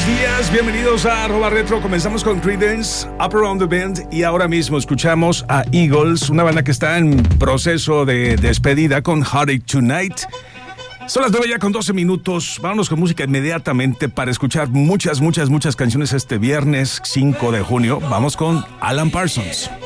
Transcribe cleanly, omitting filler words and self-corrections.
buenos días, bienvenidos a @retro. Comenzamos con Creedence, Up Around the Bend, y ahora mismo escuchamos a Eagles, una banda que está en proceso de despedida con Heartache Tonight. Son las 9 ya con 12 minutos. Vámonos con música inmediatamente para escuchar muchas canciones este viernes 5 de junio. Vamos con Alan Parsons.